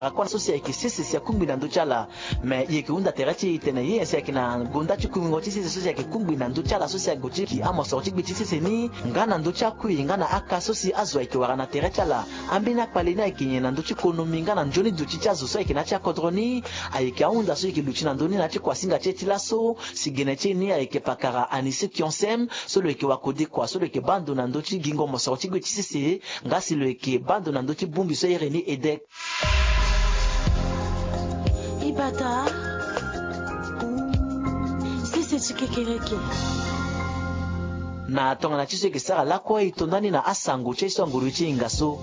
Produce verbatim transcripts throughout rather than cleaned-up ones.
Kwa sosi yake sisi siya kumbi na nduchala me yeke unda terati itene ye siya kina gonda chukumi ngoti sisi sosi yake kumbi na nduchala sosi ya gochi ki amo sorti biti sisi ni ngana nducha kui ngana aka sosi azwa yake warana terachala ambina palina yake nye na nduchi konomi ngana njoni duchi chazo so yake na cha kodroni ayeke unda so yake luchi na ndoni na chi kwa singa cheti laso sigene cheni ayeke pakara anise kionsem so lo yake wakode kwa so lo yake bando na nduchi gingo mo sorti biti sisi ngasi lo yake bando na nduchi bumbi so yere ni edek Ibata sisi chikekereke na tonga na chiso kisara lakwa itondani na asango cheso nguruchi ingaso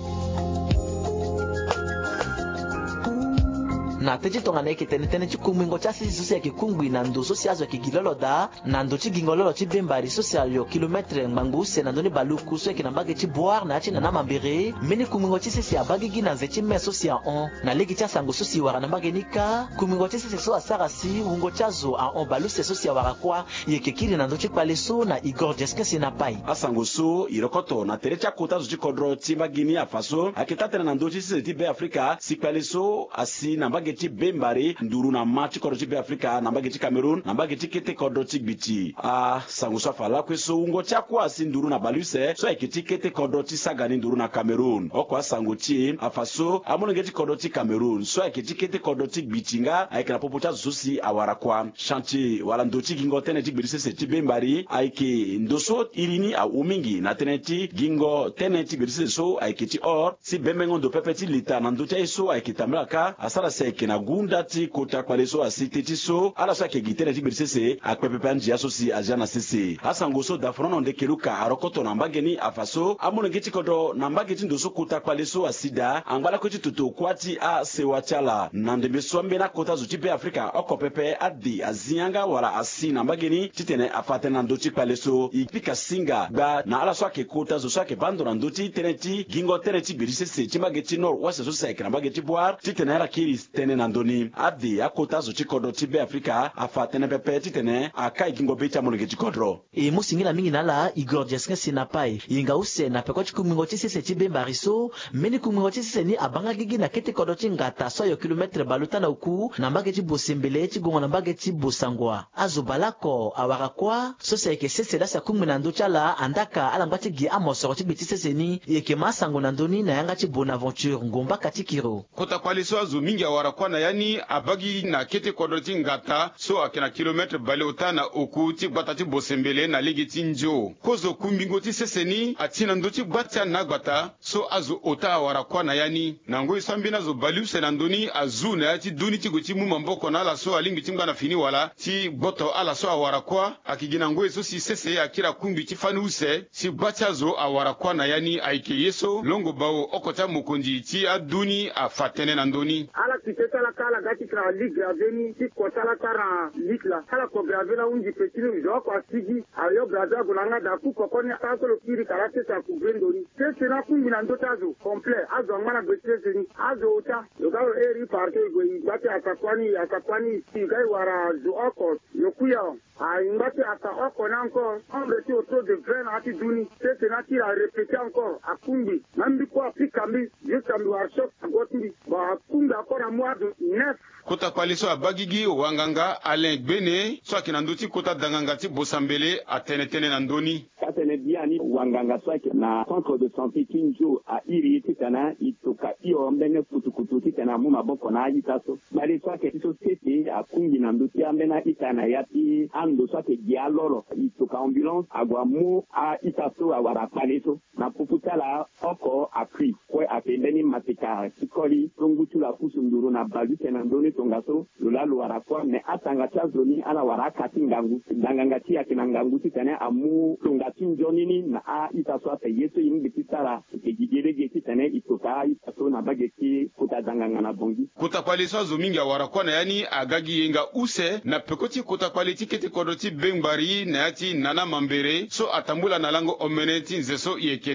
na teji tonga na ekitene tene chikumingo cha sisi sosi ya kikungwi na ndo sosi azo ya kigilolo da na ndo chigingololo chibembari sosi ya yo kilometre mbanguse na ndoni baluku so ya kinambage chiboar na achi na namambere meni kumingo chi sisi ya bagigi na nzechi me sosi ya on na legi cha sango sosi wara nambage nika kumingo chi sisi so asarasi ungo chazo a on baluse sosi ya wara kwa yekekiri na ndo chikpale so na Igor Jeskesi na pai asango so irokoto na terecha kota zo chikodro chibagini afaso akitatena na ndo chi sisi tibe Afrika sikpale so asi nambage ti bembare nduru na machi kodo ti be Afrika na mbage ti Cameroon na mbage ti kete kodo ti gbiti a sangu so fala kweso ungo cha kwa si nduru na baluse so ekiti kete kodo ti sagani nduru na Cameroon okwa sangu ti afaso amonge ti kodo ti Cameroon so ekiti kete kodo ti gbiti nga ayeke na popo cha zosi awara kwa chanti wala ndoti gingo tene ti gbirisi se ti bembari ayeke ndoso irini a umingi na tene ti gingo tene ti gbirisi so ayeke ti or si bembengo ndo pepe ti lita na ndoti so ayeke tamlaka asara se na gunda ti kota kwaleso asite ti so ala so ke gitene ti bersese akpepepe anji asosi ajana sese asango so da frono de keluka arokoto na mbageni afaso amono giti kodo na mbageti ndoso kota kwaleso asida angbala ko ti tutu kwati a sewachala na ndembe sombe na kota zo ti be Afrika okopepe adi azianga wala asi na mbageni titene afate na ndoti kwaleso ipika singa ba na ala so ke kota zo so ke bando na ndoti teneti gingo teneti bersese ti mbageti nor wase so se ke na mbageti boar titene ara kiris tene na ndoni adi akota zo chikodo tibe Afrika afatene pepe titene akai kingo becha monge chikodro e musingila mingi nala Igor Jeskesi na pai inga use na peko chikumingo chisese chibe mbariso meni kumingo chisese ni abanga gigi na kete kodo chingata so yo kilometre baluta na uku na mbage chibosembele chigongo na mbage chibosangwa azo balako awara kwa so se ke sese dasa kumi na ndo chala andaka ala mbati gi amosoro chibiti sese ni yeke masango na ndoni na yanga chibonaventure ngomba katikiro kota kwaliso azo mingi awara kwa na yani abagi na kete kodoti ngata so akena kilometre bale utana oku ti gbata ti bosembele na ligi ti njo kozo kumbingo ti seseni atina ndo ti gbata na gbata so azo ota awara kwa na yani na ngoi sambi na zo baliuse na ndoni azu na ti duni ti go ti muma mboko na ala so alingi ti ngana fini wala ti gboto ala so awara kwa akigina ngoi so si sese akira kumbi ti fani use si gbata zo awara kwa na yani aike yeso longo bawo okota mokonji ti aduni afatene na ndoni ala tiketa la kala gati kra ligue aveni ti kota la kara ligue la kala ko grave la unji petini jo ko asigi ayo braza golanga da ku kokoni ka ko kiri karate ta ku bendoni tese na kumbi na ndotazo complet azo ngana betese ni azo uta yoga eri parte go ibate atakwani atakwani si gai wara zo oko yokuya a ingati ata oko na encore on reti autour de vingt ati duni tese na ti a répéter encore akumbi mambi ko apikambi jusqu'à workshop gotindi ba kumbi akora mois de neuf kota kwaliso abagigi wanganga Alain Gbene so akina ndoti kota danganga ti bosambele atene tene na ndoni katene biani wanganga so na centre de santé kinjo a iri titana itoka iyo mbene kutukutu titana mu maboko na ayitaso bali so ke tiso sete akungi na ndoti ambena itana yati ando so ke dialoro itoka ambulance agwa mu a itaso awara paleso na puputala oko apri ko apendeni matika tikoli longutu la kusunduru na balu tena ndoni tongaso lola luara kwa ne atanga chazoni ala waraka tingangu danganga tia kinangangu titane amu tongati njonini na a itaso ate yeso yini bitara ke gigere titane itoka itaso na bageti kuta danganga na bongi kuta kwaliso zo mingi awara kwa na yani agagi yenga use na pekoti kuta kwaliti kete kodoti bengbari na yati nana mambere so atambula na lango omeneti nzeso yekeda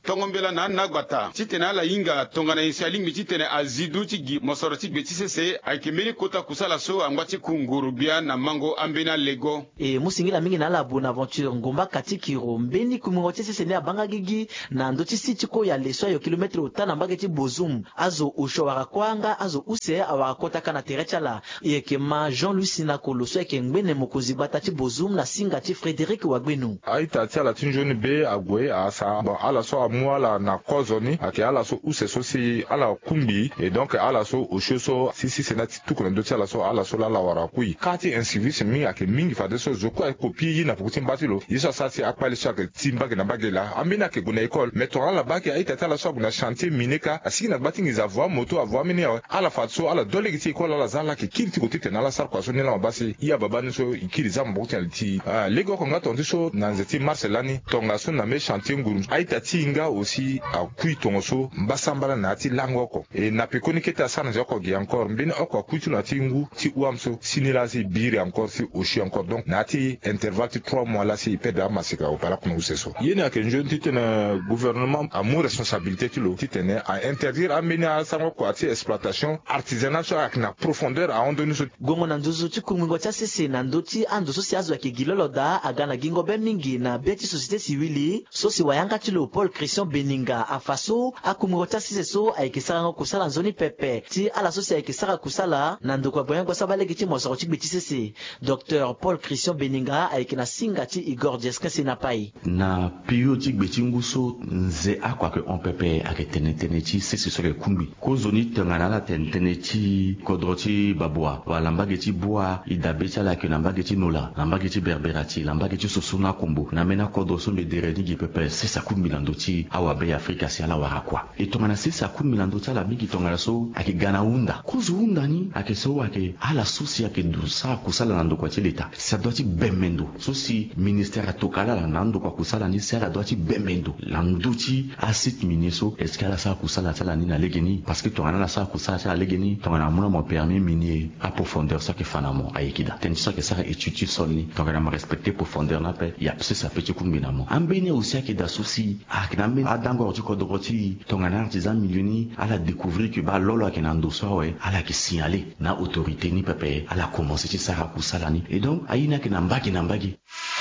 tongombela na nagbata titene ala inga tongana isialingi titene azidu tigi mosoro tigbe tisese aikimeli kota kusala so angwati kungurubia na mango ambena lego e musingila mingi na la Bonaventure ngomba katikiro mbeni kumungo tisese ne abanga gigi na ndo tisiti ko ya leso yo kilometre utana mbageti bozum azo usho wakakwanga azo use awakota kana terechala yekema Jean-Louis Sinakolo so yake ngwene mokozi batati bozum na singa ti Frédéric Wagbenu aita tiala tinjoni be agwe asa bon ala so amwala na kozoni ake ala so use so si ala kumbi et donc ala so oshoso si si senati tukuna ndo tiala so ala so la la wara kui kati un service mi ake mingi fa de so zoko ay kopie yi na pukutin batilo yiso sa si akpali so ake timba ke na bagela ambina ke guna école mais tora la baki aita tiala so guna chantier mineka asiki na batingi za voix moto a voix mini ala fatso ala dole giti école ala zala ke kinti ko tite na la sar kwa so ni la mabasi ya babani so ikiri za mbokuti aliti ah lego ko ngato ndiso na nzeti marcelani tonga so na me chantier nguru aita tinga aussi a kui tongo so mbasambala na ati langoko e na pekoni keta sana joko gi encore mbini oko kuitu na tingu ti uamso sinila si biri encore si oshi encore donc na ati intervalle ti trois mois là si peda masika o pala kuno useso yene ake njo titene gouvernement a mo responsabilité ti lo titene a interdire ameni a sango ko ati exploitation artisanale so ak na profondeur a ondoni so gongo na nduzu ti kumungo cha sese na ndoti ando so si azo ke giloloda agana gingo be mingi na beti société civile so si wayanga ti lo Paul Christian Beninga afaso akumungo cha sese so aikisanga kusala nzoni pepe ti ala so si aikisanga kusala na ndoko boyan kwa sabaleki ti mosoro ti beti sese Docteur Paul Christian Beninga aikina singa ti Igor Jeskin Senapai na periodique beti nguso nze akwa ke on pepe ake tene tene ti sese so ke kumbi ko zoni tengana la tene tene ti kodroti babwa wala mbageti bua idabeti ala ke na mbageti nola na mbageti berberati la mbageti sosuna kombo na mena kodro so me deredi gi pepe sesa kumbi na ndoti awa be Afrika si ala warakwa e tongana sesa kumbi na ndoti ala bigi tongana so ake gana unda kuzu unda ni ake so ake ala susi ake dusa kusala na ndoko ti leta sa doiti bemendo so si ministère atokala la nando kwa kusala ni sera doiti bemendo la ndoti asit mineso est-ce qu'ala sa kusala tala ni na legeni parce que tongana la sa kusala tala legeni tongana mona mo permis minier à profondeur ça que fanamo ayekida ten ça que ça étude solni tongana ma respecter profondeur na pe ya c'est ça petit kumbinamo ambene aussi ake da souci aknambe adango du kodroti tongana artisan milioni ala découvrir que ba lolo ake na ndoso we ala ki signaler na autorité ni pepe ala commencer ci ça kusala ni et donc ayina ke na mbaki na mbaki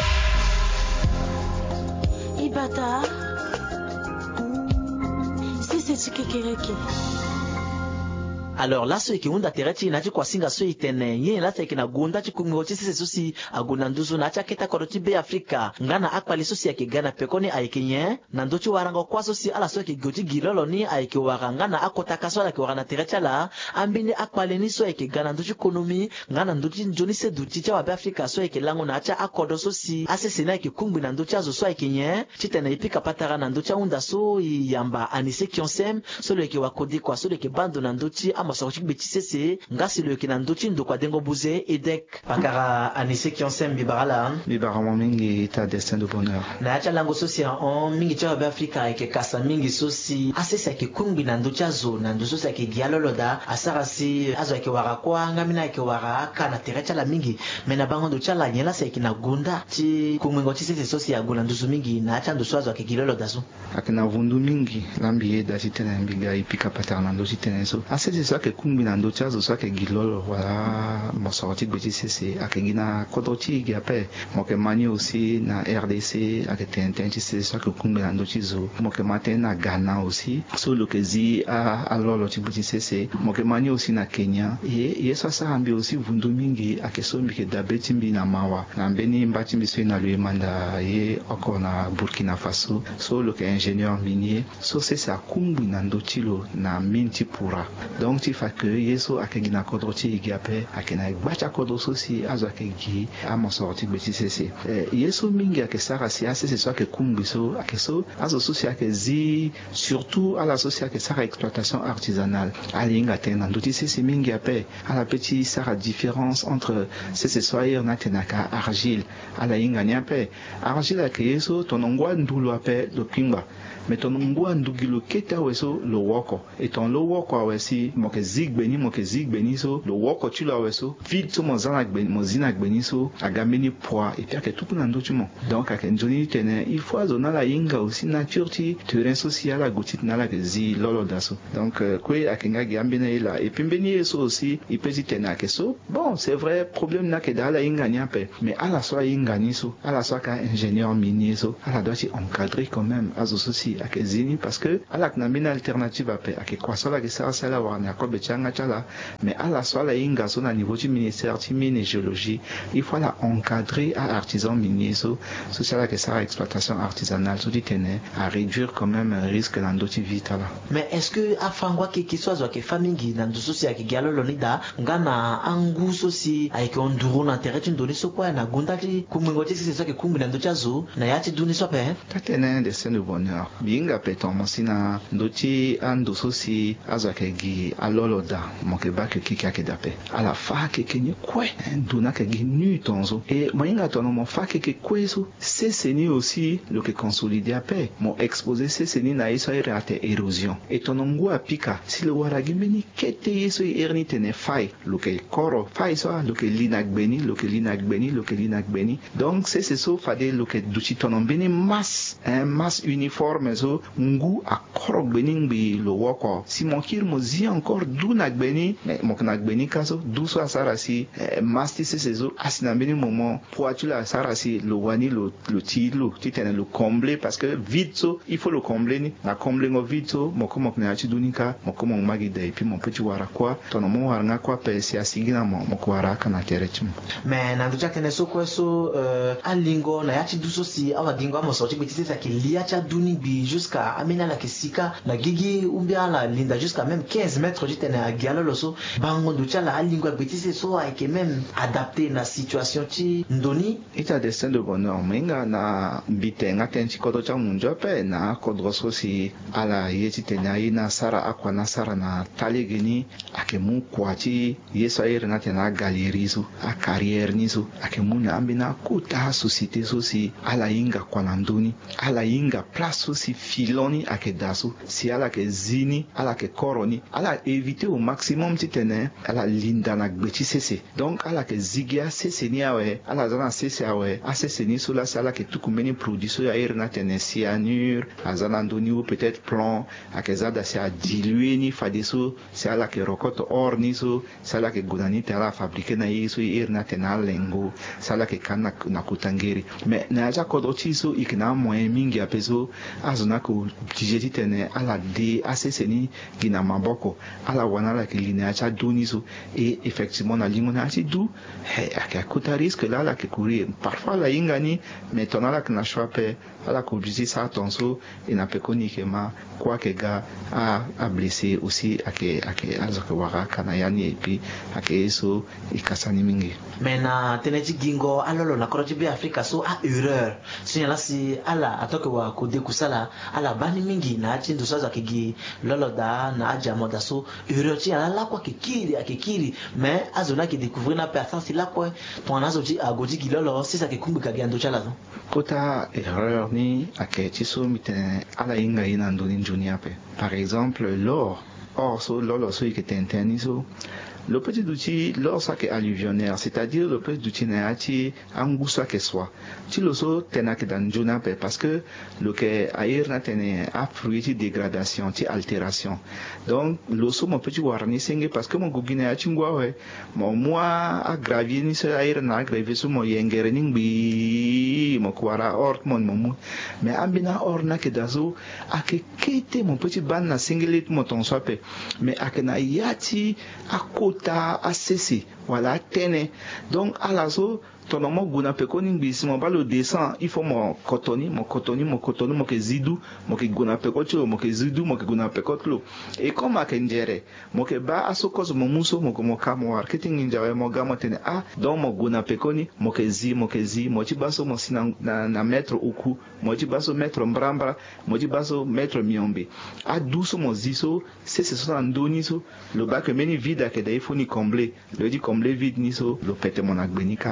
Ibata Sese Chikekereke. Alors là ce qui unda tereti na ti kwa singa so itene yen la te na gunda ti kumingo ti sese sosi aguna nduzu na cha keta koroti be Afrika ngana akpali sosi ya kigana pekoni aikenye na ndochi waranga kwa sosi ala so ki goti gilolo ni aike waranga na akota kaso la ki warana tereti la ambini akpali ni so yake gana ndochi ekonomi ngana ndochi njoni se duti cha wa be Afrika so yake lango na cha akodo sosi asese na ki kumbi na ndochi azo so aikenye titene ipika patara na ndochi unda so yamba anise kionsem so le ki wakodi kwa so le ki bando na ndochi sorti betisese ngasi le kinando tindo kwa dengo buze edek pakara anise kionsem bibarala bibara mingi ta destin de bonheur na acha lango sosi en mingi cha ba Afrika ke kasa mingi sosi asese ke kumbi na ndo chazo na ndo sosi ke dialoloda asara si azo ke wara kwa ngamina ke wara kana terecha la mingi mena bango ndo chala nyela se kina gunda ti kumingo ti sese sosi ya gula ndo mingi na acha ndo swazo ke giloloda so akina vundu mingi lambiye da sitena mbiga ipika patana ndo sitena so asese so ke kumbi na ndo chazo so ke gilolo wala mosoroti beti sese akegina kodoti gape moke mani aussi na R D C aketenten ti sese so ke kumbi na ndo chizo moke maten na Ghana aussi so lo ke zi a alolo ti beti sese moke mani aussi na Kenya ye yeso sa ambi aussi vundu mingi akeso mbi ke dabeti mbi na mawa na mbeni mbati mbi so na lui manda ye oko na Burkina Faso so lo ke ingénieur minier so sese akumbi na ndo chilo na minti pura donc ti fa que yeso akegina kodroti igape akena bacha kodoso si azo akegi amo sorti beti sese yeso mingi akesara si asese so ke kumbi so akeso azo so si akezi surtout à la société sara exploitation artisanale alinga tena ndoti sese mingi ape ala petit sara différence entre sese soyer na tenaka argile ala inga ni ape argile akeso tonongwa ndulo ape lo pingba mais tonongwa ndugilo keta weso lo woko et ton lo woko wesi moke zig beni moke zig beni so lo woko tu la weso vite so mo zana gbeni mo zina gbeni so agambeni poids et puis que tout na ndo tu mo donc ak njoni tene il faut azona la inga aussi nature ti terrain social la gotit na la zi lolo daso donc kwe akenga gambena ila et puis beni so aussi il peut tene ak so bon c'est vrai problème na ke da la inga nya pe mais à la soit inga ni so à la soit ka ingénieur minier so à la doit encadrer quand même azo aussi ak zini parce que à la knamina alternative ape ak kwa so la ke ça ça la wana ko be changa chala mais à la soit la inga so na niveau du ministère du mine et géologie il faut la encadrer à artisan minier so so ça la que ça exploitation artisanale so dit tene à réduire quand même un risque dans d'autres vies là. Mais est-ce que afangwa ke kiswa zo ke famille na nduso si ak galo lonida ngana angu so si ay ko nduru na terrain ndoni so kwa na gunda ti kumungo ti si so ke kumbi na ndo chazo na yati duni so pe tatene de sen de bonheur binga peton mosina ndoti ando so si azo ke gi alolo da mo ke ba ke kika ke dape ala fa ke kenye kwe nduna ke gi nu tonzo et moyinga tono mo fa ke ke kweso c'est seni aussi le que consolider ape mo exposer c'est seni na iso irate érosion et tono ngua pika si le waragi meni kete yeso erni tene fai lo que koro fai so lo que linak beni lo que linak beni lo que linak beni donc c'est c'est so fade lo que duchi tono beni masse un masse uniforme so ngu a koro beni bi lo woko si mon kir mo zi encore du nak beni mais mo nak beni kaso du so asara si masse c'est c'est so asina beni moment pour tu la asara si lo wani lo lo ti lo ti tene lo combler parce que vite so il faut le combler ni na combler ngo vite so mo ko mo na ti dunika mo ko mo magi dai puis mon petit wara quoi tono mo wara nga quoi pe si asigina mo mo ko wara kana terechi mais na nduja tene so ko so euh alingo na yati duso si awa gingo amo sorti bitisi sa kilia cha duni bi jusqu'à amena la kesika na gigi umbia la linda jusqu'à même quinze mètres du tene a gialo loso bango nducha la alingo bitisi so a que même adapté na situation ti ndoni ita destin de bonheur menga na bitenga tenchi kodo cha munjo pe na kodroso si ala yeti tena ina sara akwa na sara na talegeni akemu kwati yeso aire na tena galerizo a carrière nizo akemu na ambina kuta société so si ala inga kwa landoni ala inga place so si filoni akedaso si ala ke zini ala ke koroni ala éviter au maximum titene ala linda na gbechi sese donc ala ke zigia sese ni awe ala zana sese awe asese ni so la sala ke tukumeni produit so aire na tene cyanure azana ndoni ou peut-être plomb akezada si a diluer ni fadeso si ala ke rokoto or ni so sala ke gunani tela fabriquer na yeso aire na tena lengo sala ke kana na kutangeri mais na aja kodoti so ikina moyen mingi apeso azona ko tijeti tene ala de asese ni gina maboko ala wana la ke linéa cha doni so et effectivement na lingo na ti du he akakuta risque là la ke courir parfois la ingani mais tonala que na chope ala ko bisi sa tonso et na pekoni ke ma quoi que ga a a blessé aussi ake ake azoke waka kana yani et puis ake so ikasani mingi mais na teneti gingo alolo na koroti bi Afrika so a erreur sinyala si ala atoke wa ko dekusala ala bani mingi na chindu saza kigi lolo da na aja moda so erreur ti ala la kwa kikiri akikiri mais azona ki découvrir na personne si la kwa ton azo ji agodi gilolo si sa ke kumbi ka gando chala no kota erreur ni ake ti so miten ala inga ina ndoni njunia pe par exemple l'or or so lolo so ike tenteni so le petit outil lorsque est alluvionnaire, c'est-à-dire le petit outil n'ayati angousa que soit. Tu le so tenak dans juna parce que le que air na tene a fruit de dégradation, de altération. Donc le so mon petit warni singe parce que mon gugine a chingwa we, mon moi a gravier ni se air na gravier so mon yengerening bi mon kwara or mon mon mais ambina or na ke dazo a ke kete mon petit ban na singelet mon ton sope mais a ke na yati a ta asese voilà tene donc à la so ton nom guna pekoni ngisi mo balo descend il faut mon cotoni mon cotoni mon cotoni mo ke zidu mo ke guna pekotlo mo ke zidu mo ke guna pekotlo et comme a kenjere mo ke ba asokos mo muso mo ko mo kamo marketing njawe mo gamo tene ah donc mo guna pekoni mo ke zi mo ke zi mo ti baso mo sina na, na metro uku mo ti baso metro mbrambra mo ti baso metro miombe a douce mo ziso c'est ce sont andoni so le bac meni vide que dai faut ni combler le dit combler vide ni so le pète mon agbenika et puis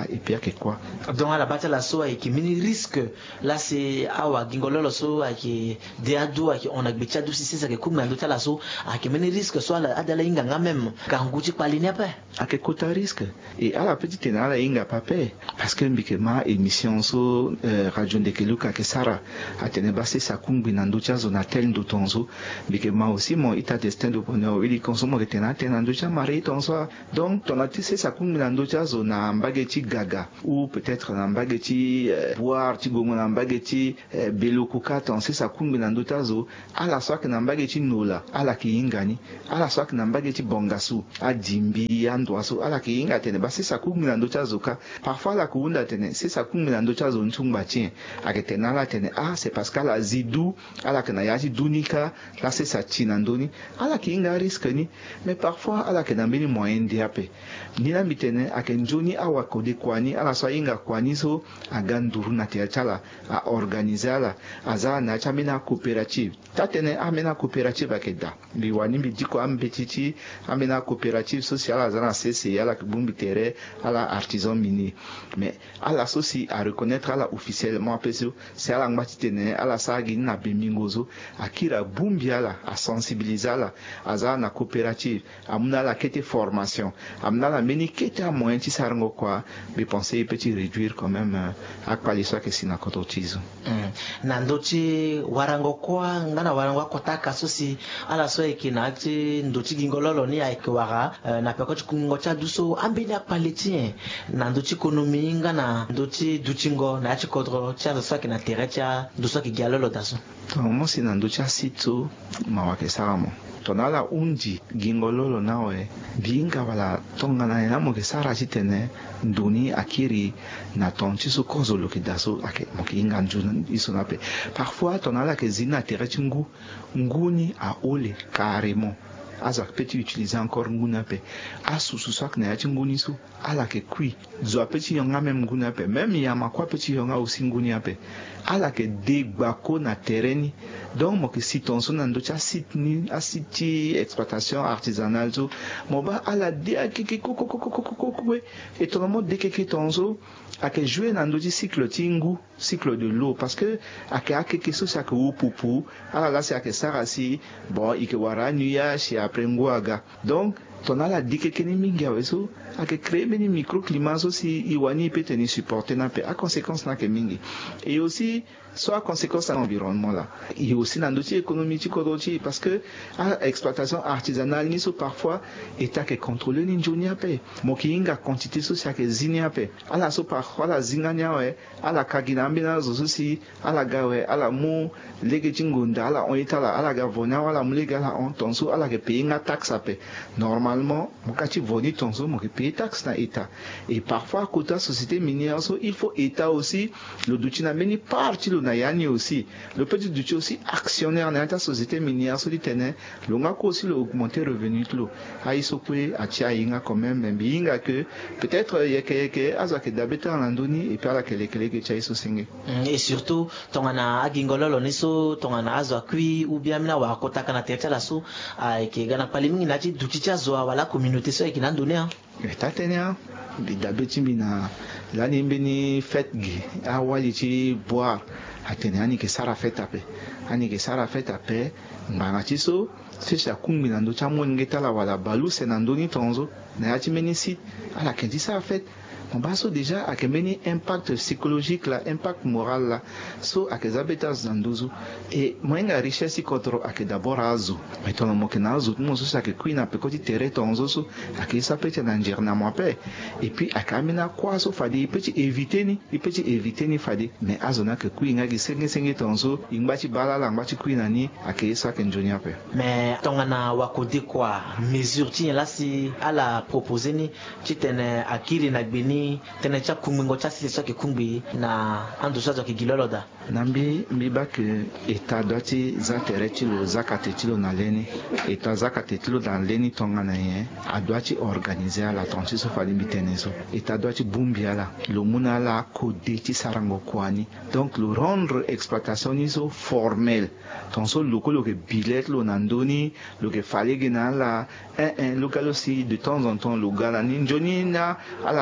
ake quoi. Donc à la base la so qui mini risque là c'est awa gingololo so qui deadu qui on a gbecha du si c'est que comme ndo la so qui mini risque so la adala inga nga même kanguchi palini apa ake kota risque et à la petite na la inga pape parce que mbikema émission so euh, radio de keluka ke sara atene base sa kumbi na ndo chazo na tel ndo tonzo mbikema aussi mon ita destin de bonheur il consomme retena tena ndo cha mari tonzo donc ton atise sa kumbi na ndo chazo na mbageti gaga ou peut-être na mbageti euh, boire ti gongo na mbageti euh, belokuka tonse sa kumbi na ndo chazo ala swak na mbageti nola ala ki ingani ala swak na mbageti bongasu adimbi andwaso ala ki inga tene base sa kumbi na ndo chazo ka parfois la kuunda tene c'est sa kumbi na ndo chazo ntumba tien aketena la tene ah c'est parce qu'ala zidu ala kana yaji dunika là c'est sa chinandoni ala ki inga risque ni mais parfois ala kana mbeni moyen diape ni na mitene akenjoni awa kode kwani ala so inga kwani so aganduru na tiachala a organizala aza na chamina coopérative tatene amena coopérative akeda biwani bidiko ambetiti amena coopérative sociale azana cc ala kibumbi tere ala artisan mini mais ala soci à reconnaître ala officiellement peso c'est ala ngbatitene ala sagi na bemingozo akira bumbi ala a sensibiliser ala aza na coopérative amuna la kete formation amuna la meni kete a moyen ti sarango quoi mais penser petit réduire quand même à kwaliso ke sina kototizo mm. na ndochi warango kwa ngana warango kotaka sosi ala so ekina ti ndochi gingololo ni aikwara uh, na peko chikungo cha duso ambeni akpaletien na ndochi ekonomi ngana ndochi duchingo na chikodro cha so ke na terecha duso ke gialolo daso to mo sina ndochi asito mawake saramo tonala undi gingololo nawe binga wala tongana na mo ke sara chitene nduni akiri na tonchi so kozolo ke daso ake mo ke inga njuna isonape parfois tonala ke zina terechi ngu nguni a ole carrément aza petit utiliser encore nguna pe asusu sak na yachi nguni su ala ke kui zo petit yonga même nguna pe même ya makwa petit yonga aussi nguni ape ala ke degbako na terreni donc mo ke sitonso na ndo cha sitni asiti exploitation artisanale zo mo ba ala de akiki koko koko koko koko et tout le monde de keke tonzo ake jouer na ndo cycle tingu cycle de l'eau parce que ake akeke so sa ke upupu ala la sa ke sarasi bon ike waranu ya shi après ngwaga donc tonala dikekeni mingi aweso ake créer meni microclimat aussi iwani peut tenir supporter na pe a conséquence na ke mingi et aussi soit conséquence à l'environnement là et aussi dans dossier économique kodochi parce que à exploitation artisanale ni so parfois état que contrôler ni njonia pe mokinga quantité so sa ke zinia pe ala so parfois la zingania we ala kagina mbina zo si ala gawe ala mu lege chingonda ala on etala ala gavonia wala mulega la on tonso ala ke payinga taxe pe normalement mokati voni tonso mo ke payer taxe na état et parfois quota société minière so il faut état aussi le doutina meni parti le nayani aussi le petit duty aussi actionnaire na ta société minière so ditene le ngako aussi le augmenter revenu lo aiso kwe atia inga quand même mbinga que peut-être yeke yeke azake dabeta landoni et par la kele kele ke chaiso singe et surtout tongana agingololo niso tongana azwa kwi ou bien na wa kotaka na tete la so ke gana palimingi na ti duty cha zo wala communauté so ekina ndone hein tatenia bidabeti bina lani mbeni fête gi awali ti boire atene ani ke sara fête ape ani ke sara fête ape ngana ti so fisha kumbi na ndo cha ngeta la wala balu se na ndoni tonzo na yati meni sit ala ke di sara fête on baso déjà a meni impact psychologique la impact moral la so a ke zabetas zanduzu et moyenga richesse contre a ke d'abord azu mais ton mo ke na azu mo so sa ke kuina pe koti tere tonzo so a ke sa pete na njerna mo pe et puis a kamina kwa so fadi petit éviter ni petit éviter ni fadi mais azona ke kuinga gi senge senge tonzo ingbachi bala la ngbachi kuina ni a ke sa ke njonia pe mais tongana wakodi kwa mesure ti la si ala proposer ni titene akiri na gbeni tene cha kumingo cha sisi soke kumbi na ando swazo ki giloloda nambi mbiba ke eta doti za tereti lo zakate tilo na leni eta zakate tilo na leni tonga na ye a doti organiser la tonti so fali miteneso eta doti bumbia la lo muna la kode ti sarango kwani donc le rendre exploitation ni so formel tonso loko lo ke billet lo nandoni lo ke fali gina la un un lokalo si de temps en temps lo gala ni njoni na ala za poli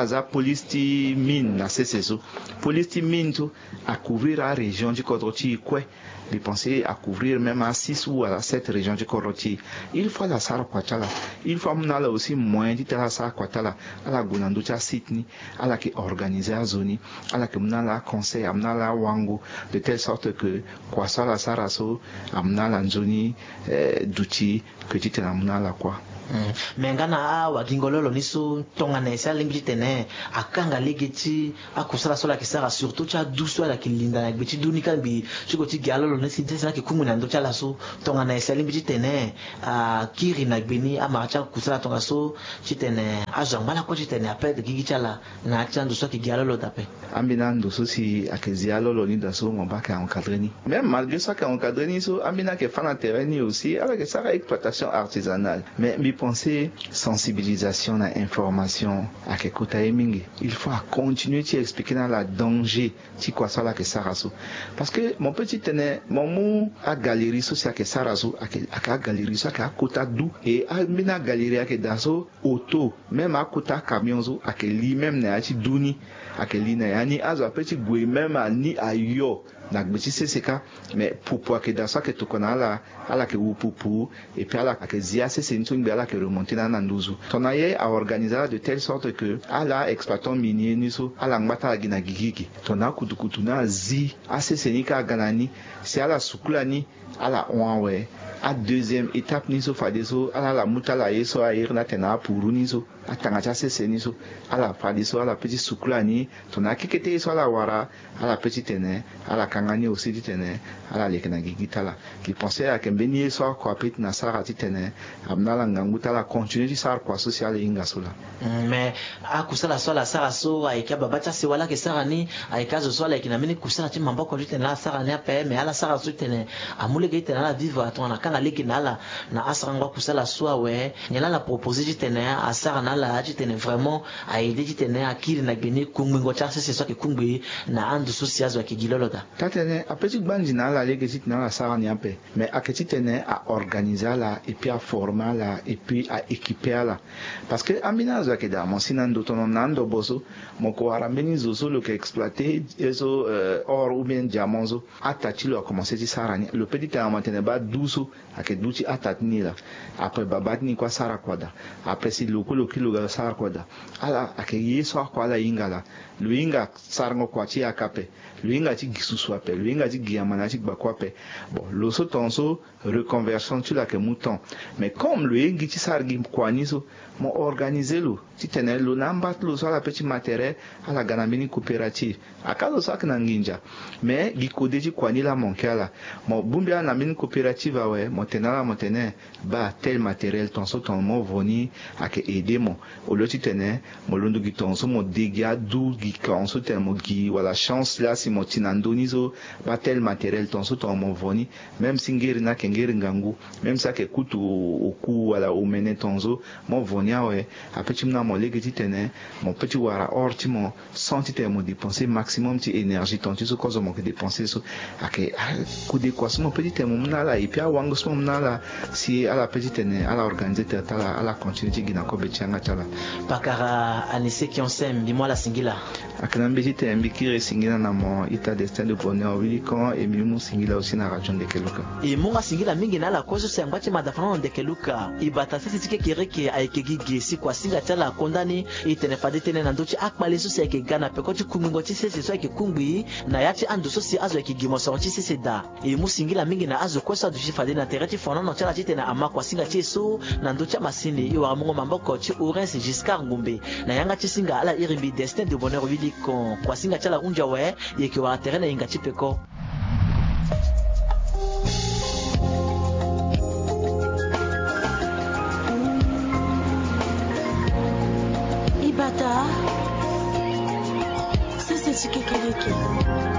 police ti mine na seseso police ti mine tout à couvrir la région du Kodroti quoi de penser à couvrir même à six ou à sept régions du Kodroti il faut la sara kwatala il faut mna là aussi moins dit la sara kwatala à la gunando cha sitni à la qui organiser à zone à la que mna la conseil amna la wango de telle sorte que quoi ça la sara so amna la zone d'outils que tu t'en amna la quoi. Mm. Mengana a wagingololo niso tongana esa limbi tene akanga legeti akusala sola kisara surtout cha duso la kilinda na gbeti dunika bi chiko ti galolo nesi tesa ke kumu na ndo cha laso tongana esa limbi tene a kiri na gbeni a marcha kusala tonga so chitene a jambala ko chitene apel de gigi chala na cha ndo so ki galolo tape ambina ndo so si akezia lolo ni da so mon baka encadré ni même malgré ça qu'encadré ni so ambina ke fana terrain ni aussi avec ça exploitation artisanale mais penser sensibilisation et information à quelque mingi il faut continuer à expliquer dans la danger si quoi ça là que ça raso parce que mon petit tenait mon mot à galerie social que ça raso à à galerie ça à côté d'où et à mina galerie que daso auto même à côté camion zo à que li même na ati duni à que li na yani azo a petit gwe même à ni ayo na gbeti c'est ça mais pour pour que dans ça que tu connais là à la que ou pour pour et puis à la que zia c'est une truc là que remonter dans nanduzu ton aye à organiser de telle sorte que à la exploitant minier niso à la ngata gina gigigi ton a kutukutu na zi à c'est senika ganani c'est à la sukulani à la onwe à deuxième étape niso fadeso à la mutala yeso a irna tena pour niso à tangacha c'est niso à la fadeso à la petite sukulani ton a kikete so à la wara à la petite tene à la kangani aussi dit tene à la lekena gigitala qui pensait à kembeni so quoi petit na sara tene amna la nganguta la continuer sar quoi social inga sola mais a kusala so la sara so aika babacha se wala ke sara ni aika zo so la kinamini kusala ti mambo ko tene la sara ni ape mais ala sara so tene amule ke tene la vivre atona kanga leki nala na asara ngwa kusala so we nyala la proposer tene a sara na la tene vraiment a aider tene akiri na beni kungo cha se so ke kungbi na andu social zo ke giloloda tatene a petit bandi na la leki ti na la sara ni ape mais a ke tene a organiser la et puis à former la et puis à équiper la parce que amina zo ke da mon sinando tono nando boso moko arambeni zo so le que exploiter eso or ou bien diamant zo atati lo a commencé ti sara ni le petit terme tene ba douzo a ke duti atatni la après babatni kwa sara kwada après si loko lo kilo ga sara kwada ala a ke yeso kwa la ingala luinga sarngo kwa ti akape luinga ti gisusu ape luinga ti giamana ti bakwape bon lo so tonso reconversion tu la ke mouton mais comme le ngi ti sargi kwa niso mo organiser lo ti tene lo nambat lo so la petit matériel ala ganamini coopérative akazo sak na nginja mais gi kode ti kwa ni la monkala mo bumbia na mini coopérative awe mo tenala mo tene ba tel matériel tonso ton mo voni ake aider mo o lo ti tene mo londo gi tonso mo degia du gi kanso tene mo gi wala chance là si mo tinando nizo ba tel matériel tonso ton mo voni même singeri na kengeri ngangu même ça ke kutu oku wala o mene tonzo mo voni awe a petit na mo legi ti tene mo petit wara or ti mo senti te mo dépenser maximum ti énergie ton ti so kozo mo ke dépenser so ake ku de quoi mo petit te mo na la et puis a wango so mo na la si à la petite tene à la organiser tala à la continuer ti gina ko betianga tala pakara anise qui on s'aime bi moi la singila akana mbiti te mbikire singila na mo ita destin de bonheur wili kon et mi mu singila aussi na radio de Keluka et monga singila mingi na la kozo se ngwati madafana de Keluka ibata sisi tike kireke aikegi gesi kwa singa tala kondani itene fade tene na ndochi akpale so se ke gana pe ko ti kumingo ti sese so ke kungbi na yati ando so si azo ke gimo so ti sese da e mu singila mingi na azo kosa du fade na tereti fono no tala ti tene ama kwa singa ti so na ndochi masini iwa mongo mamboko ti Orense Giscard Ngumbe na yanga ti singa ala irimbi destin de bonheur wili kon kwa singa tala unja we yeke wa terena inga ti peko Ibata, c'est ce qui est